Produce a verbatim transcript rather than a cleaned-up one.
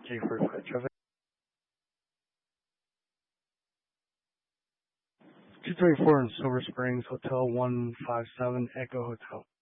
J for Quit Traffic. two thirty-four in Silver Springs, Hotel one five seven, Echo Hotel.